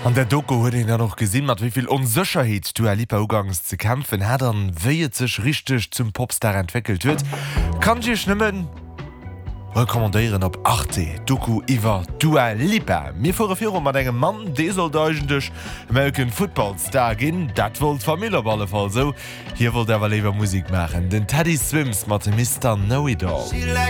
An der Doku huet ja noch gesinn mat wieviel Unsicherheit Dua Lipa ugangs ze kämpfen hat an wéiet sech richtig zum Popstar entwickelt huet. Kann je schnimmen? Rekommandeieren op 8 Doku iwwer Dua Lipa. Mir vorfir mat engem Mann, dé soll deugentech American Footballstar ginn, dat wollt Familieballe fall so. Hier wollt derwer lewer Musik machen. Den Teddy Swims mat dem Mr. Know It All.